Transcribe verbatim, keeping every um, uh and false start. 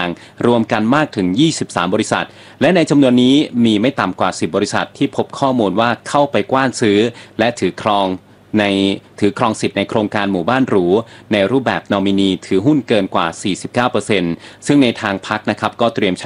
างๆรวมกันมากถึงยี่สิบสามบริษัทและในจำนวนนี้มีไม่ต่ำกว่าสิบบริษัทที่พบข้อมูลว่าเข้าไปกว้านซื้อและถือครองในถือครองสิทธิ์ในโครงการหมู่บ้านหรูในรูปแบบนอมินีถือหุ้นเกินกว่า สี่สิบเก้าเปอร์เซ็นต์ ซึ่งในทางพรรคนะครับก็เตรียม